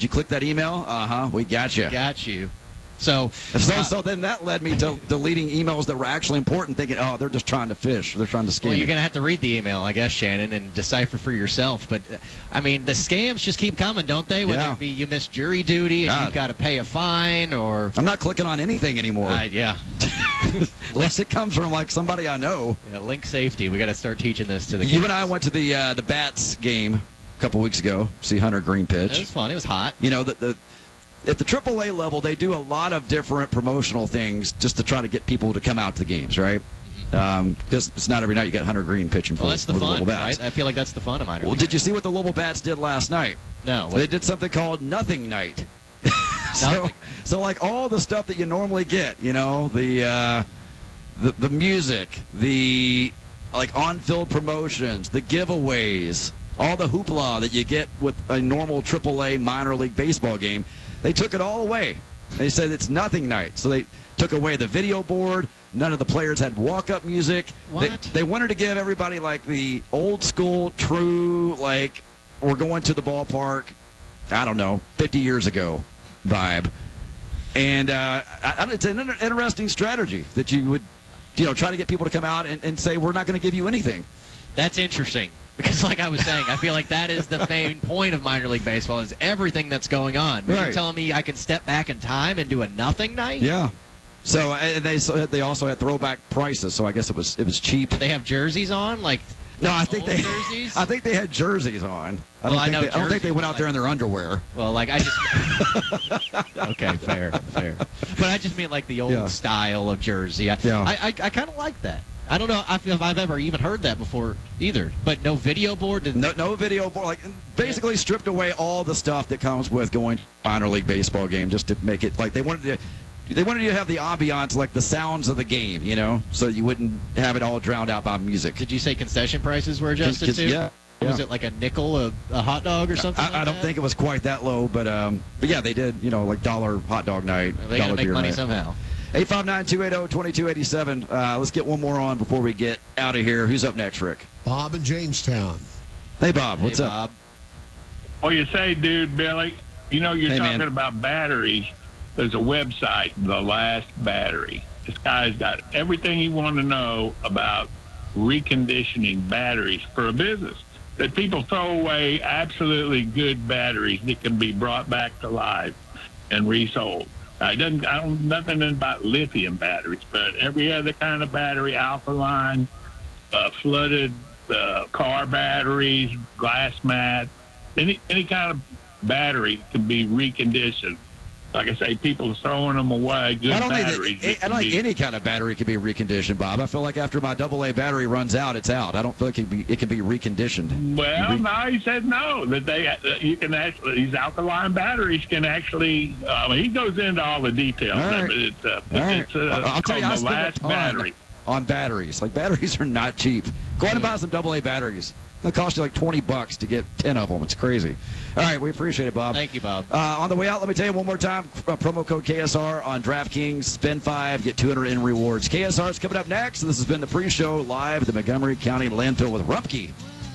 you click that email? We got you. Got you. So then that led me to deleting emails that were actually important, thinking, oh, they're just trying to fish. They're trying to scam. Well, you're me. going to have to read the email, I guess, Shannon, and decipher for yourself. But, I mean, the scams just keep coming, don't they? Whether it be you missed jury duty and you've got to pay a fine or... I'm not clicking on anything anymore. Yeah. Unless it comes from, like, somebody I know. Yeah, link safety. We got to start teaching this to the kids. You and I went to the Bats game a couple weeks ago, see Hunter Green pitch. It was fun. It was hot. You know, at the AAA level, they do a lot of different promotional things just to try to get people to come out to the games, right? Because it's not every night you got Hunter Green pitching for, that's the for fun, the Louisville Bats. Right? I feel like that's the fun of minor league. Well, did you see what the Louisville Bats did last night? No. They did something called Nothing Night. So like all the stuff that you normally get, you know, the music, the like on-field promotions, the giveaways, all the hoopla that you get with a normal AAA minor league baseball game, they took it all away. They said it's Nothing Night. So they took away the video board. None of the players had walk-up music. What? They wanted to give everybody like the old school, true, like we're going to the ballpark, I don't know, 50 years ago vibe. And it's an interesting strategy that you would, you know, try to get people to come out and say, we're not going to give you anything. That's interesting. Because like I was saying, I feel like that is the main point of minor league baseball is everything that's going on. But Right. You're telling me I can step back in time and do a nothing night? Yeah. So and they also had throwback prices, so I guess it was cheap. They have jerseys on? Like No, I think jerseys? I think they had jerseys on. I don't think they went out there in their underwear. Well, like I just okay, fair. But I just mean like the old style of jersey. I kind of like that. I don't know if I've ever even heard that before either. But no video board? No video board. Like basically stripped away all the stuff that comes with going to a minor league baseball game just to make it like they wanted you to have the ambiance, like the sounds of the game, you know, so you wouldn't have it all drowned out by music. Did you say concession prices were adjusted too? Yeah. Was it like a nickel a hot dog or something? I don't think it was quite that low, but yeah, they did, you know, like $1 hot dog night. They got to make money night. Somehow. 859-280-2287. Let's get one more on before we get out of here. Who's up next, Rick? Bob in Jamestown. Hey, Bob. What's up? Bob. Well, you say, dude, Billy, you know, you're talking about batteries. There's a website, The Last Battery. This guy's got everything you want to know about reconditioning batteries for a business. That people throw away absolutely good batteries that can be brought back to life and resold. I don't nothing about lithium batteries, but every other kind of battery, alkaline, flooded car batteries, glass mat, any kind of battery can be reconditioned. Like I say, people are throwing them away. Good batteries. I don't think any kind of battery can be reconditioned, Bob. I feel like after my AA battery runs out, it's out. I don't feel like it can be reconditioned. Well, no, he said no. That you can actually, these alkaline batteries can actually. He goes into all the details. All right. It's I'll tell you, I the spent a last ton battery on batteries. Like batteries are not cheap. Go ahead and buy some AA batteries. It'll cost you like $20 to get 10 of them. It's crazy. All right, we appreciate it, Bob. Thank you, Bob. On the way out, let me tell you one more time, promo code KSR on DraftKings. Spend 5, get 200 in rewards. KSR is coming up next. This has been the pre-show live at the Montgomery County Landfill with Rumpke.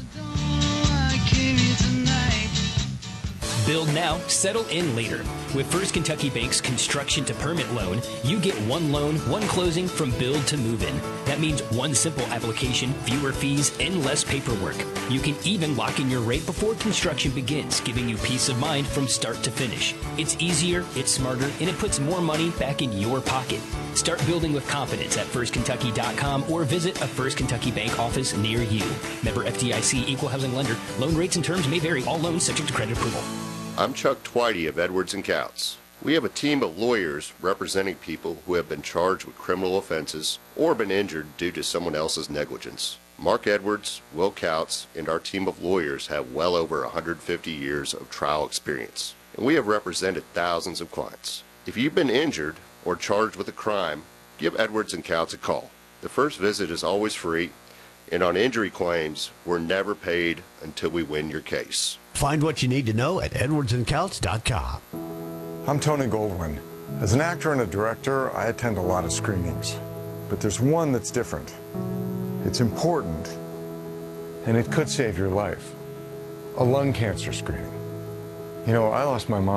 Build now, settle in later. With First Kentucky Bank's construction to permit loan, you get one loan, one closing from build to move in. That means one simple application, fewer fees, and less paperwork. You can even lock in your rate before construction begins, giving you peace of mind from start to finish. It's easier, it's smarter, and it puts more money back in your pocket. Start building with confidence at firstkentucky.com or visit a First Kentucky Bank office near you. Member FDIC, equal housing lender. Loan rates and terms may vary. All loans subject to credit approval. I'm Chuck Twitey of Edwards & Coutts. We have a team of lawyers representing people who have been charged with criminal offenses or been injured due to someone else's negligence. Mark Edwards, Will Coutts, and our team of lawyers have well over 150 years of trial experience, and we have represented thousands of clients. If you've been injured or charged with a crime, give Edwards & Coutts a call. The first visit is always free, and on injury claims, we're never paid until we win your case. Find what you need to know at edwardsandcoutts.com. I'm Tony Goldwyn. As an actor and a director, I attend a lot of screenings. But there's one that's different. It's important, and it could save your life. A lung cancer screening. You know, I lost my mom